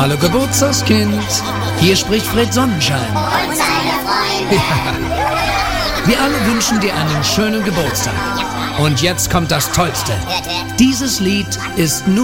Hallo Geburtstagskind, hier spricht Fred Sonnenschein. Und seine Freunde. Wir alle wünschen dir einen schönen Geburtstag. Und jetzt kommt das Tollste. Dieses Lied ist nur